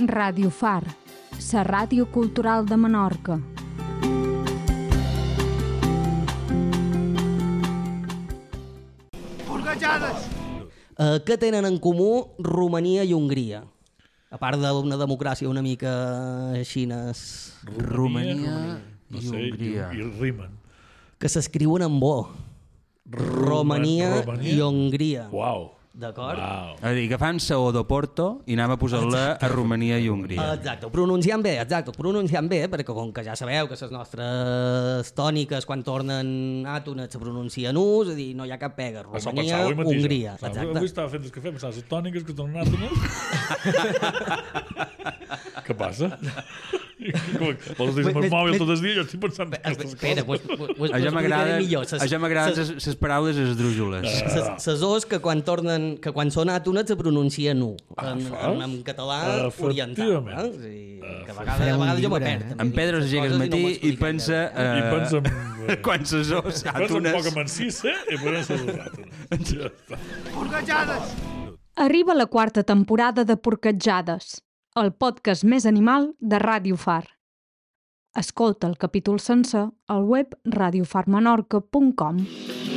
Ràdio Far, la ràdio cultural de Menorca. Forgatjades! Què tenen en comú Romania i Hongria? A part d'una democràcia una mica xines... Romania i Hongria. I rimen. Que s'escriuen amb O. Romania i Hongria. Uau. D'acord? Wow. És a dir, que fan saó de Porto i anem a posar-la a Romania i Hongria. Exacte, ho pronunciant bé, perquè com que ja sabeu que les nostres tòniques quan tornen àtones se pronuncien U, és a dir, no hi ha cap pega. Romania, Hongria. Exacte. Avui estava fent el cafè, pensava, les tòniques que tornen àtones... Què passa? Vols dir el mòbil tot el dia? Jo estic pensant aquestes coses. A ja m'agraden les paraules esdrújoles. Les O's que quan són àtones se pronuncien U, en català oriental. Que a vegades jo me perdo. En Pedro s'aixeca al matí i pensa quan les O's àtones... Pensa un poc a Mancissa i poden ser les àtones. Forgatjades! Arriba la quarta temporada de Porquetjades, el podcast més animal de Ràdio Far. Escolta el capítol sencer al web radiofarmenorca.com.